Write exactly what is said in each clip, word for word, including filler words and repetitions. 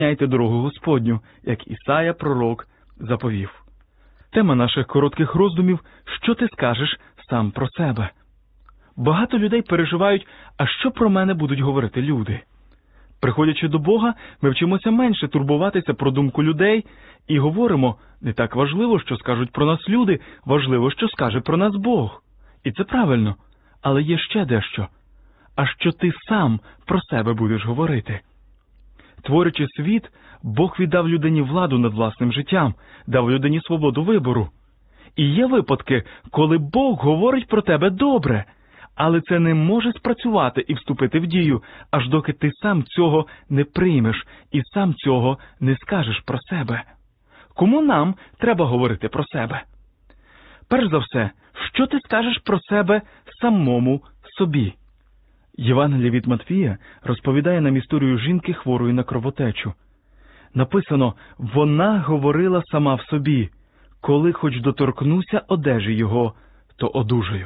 Знайте дорогу Господню, як Ісая пророк заповів. Тема наших коротких роздумів «Що ти скажеш сам про себе?». Багато людей переживають, а що про мене будуть говорити люди? Приходячи до Бога, ми вчимося менше турбуватися про думку людей і говоримо, не так важливо, що скажуть про нас люди, важливо, що скаже про нас Бог. І це правильно, але є ще дещо. А що ти сам про себе будеш говорити? Творячи світ, Бог віддав людині владу над власним життям, дав людині свободу вибору. І є випадки, коли Бог говорить про тебе добре, але це не може спрацювати і вступити в дію, аж доки ти сам цього не приймеш і сам цього не скажеш про себе. Кому нам треба говорити про себе? Перш за все, що ти скажеш про себе самому собі? Євангеліє від Матвія розповідає нам історію жінки, хворої на кровотечу. Написано, вона говорила сама в собі, коли хоч доторкнуся одежі його, то одужаю.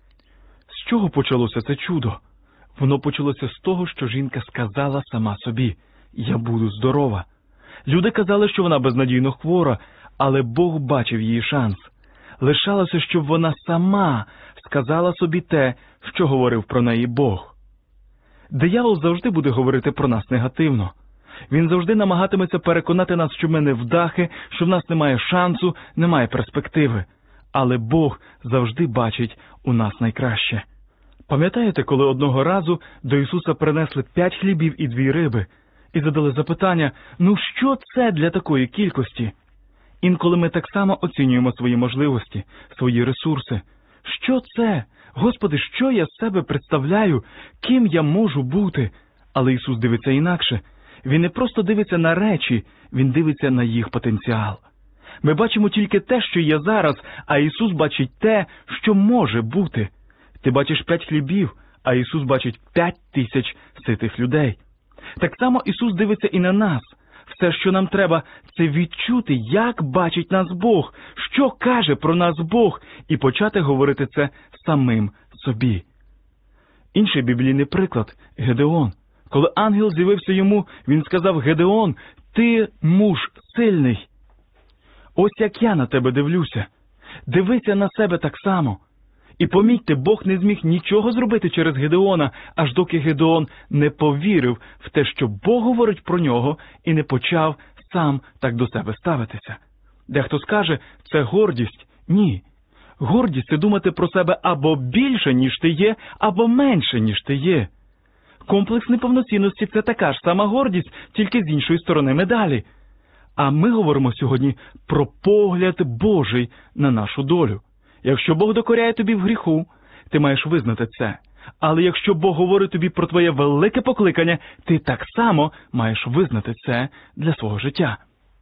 З чого почалося це чудо? Воно почалося з того, що жінка сказала сама собі, я буду здорова. Люди казали, що вона безнадійно хвора, але Бог бачив її шанс. Лишалося, щоб вона сама сказала собі те, що говорив про неї Бог. Диявол завжди буде говорити про нас негативно. Він завжди намагатиметься переконати нас, що ми невдахи, що в нас немає шансу, немає перспективи. Але Бог завжди бачить у нас найкраще. Пам'ятаєте, коли одного разу до Ісуса принесли п'ять хлібів і дві риби, і задали запитання, ну що це для такої кількості? Інколи ми так само оцінюємо свої можливості, свої ресурси. Що це? Господи, що я з себе представляю? Ким я можу бути? Але Ісус дивиться інакше. Він не просто дивиться на речі, Він дивиться на їх потенціал. Ми бачимо тільки те, що є зараз, а Ісус бачить те, що може бути. Ти бачиш п'ять хлібів, а Ісус бачить п'ять тисяч ситих людей. Так само Ісус дивиться і на нас. Все, що нам треба, це відчути, як бачить нас Бог, що каже про нас Бог, і почати говорити це самим собі. Інший біблійний приклад – Гедеон. Коли ангел з'явився йому, він сказав, Гедеон, ти муж сильний. Ось як я на тебе дивлюся. Дивися на себе так само. І помітьте, Бог не зміг нічого зробити через Гедеона, аж доки Гедеон не повірив в те, що Бог говорить про нього, і не почав сам так до себе ставитися. Дехто скаже, це гордість. Ні. Гордість – це думати про себе або більше, ніж ти є, або менше, ніж ти є. Комплекс неповноцінності – це така ж сама гордість, тільки з іншої сторони медалі. А ми говоримо сьогодні про погляд Божий на нашу долю. Якщо Бог докоряє тобі в гріху, ти маєш визнати це. Але якщо Бог говорить тобі про твоє велике покликання, ти так само маєш визнати це для свого життя.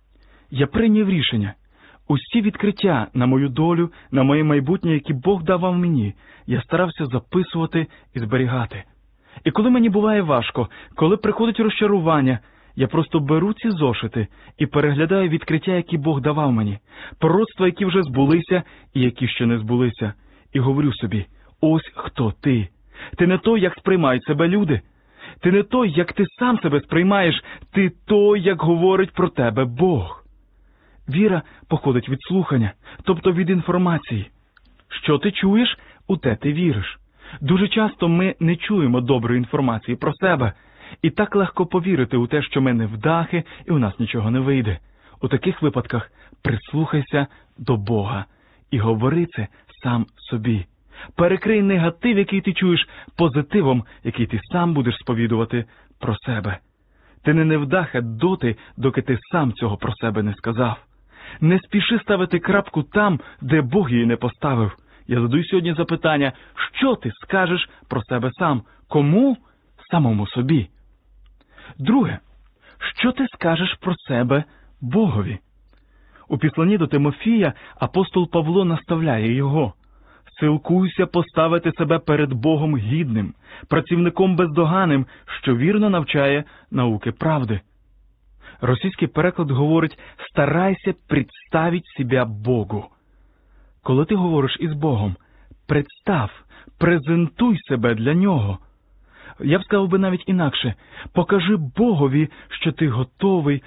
Я прийняв рішення. Усі відкриття на мою долю, на моє майбутнє, які Бог давав мені, я старався записувати і зберігати. І коли мені буває важко, коли приходить розчарування, я просто беру ці зошити і переглядаю відкриття, які Бог давав мені, пророцтва, які вже збулися і які ще не збулися, і говорю собі, ось хто ти. Ти не той, як сприймають себе люди. Ти не той, як ти сам себе сприймаєш, ти той, як говорить про тебе Бог. Віра походить від слухання, тобто від інформації. Що ти чуєш, у те ти віриш. Дуже часто ми не чуємо доброї інформації про себе. І так легко повірити у те, що ми невдахи і у нас нічого не вийде. У таких випадках прислухайся до Бога і говори це сам собі. Перекрий негатив, який ти чуєш, позитивом, який ти сам будеш сповідувати про себе. Ти не невдаха доти, доки ти сам цього про себе не сказав. Не спіши ставити крапку там, де Бог її не поставив. Я задаю сьогодні запитання, що ти скажеш про себе сам? Кому? Самому собі. Друге, що ти скажеш про себе Богові? У післанні до Тимофія апостол Павло наставляє його. Силкуйся поставити себе перед Богом гідним, працівником бездоганним, що вірно навчає науки правди. Російський переклад говорить «старайся представить себя Богу». Коли ти говориш із Богом, представ, презентуй себе для Нього. Я б сказав би навіть інакше. Покажи Богові, що ти готовий